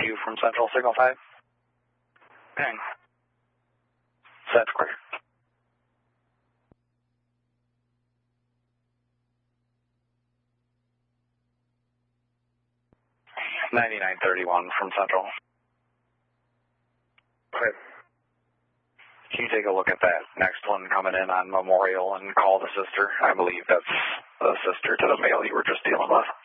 2 from Central, Signal 5. Bang. Set square. 9931 from Central. Okay. Can you take a look at that next one coming in on Memorial and call the sister? I believe that's the sister to the male you were just dealing with.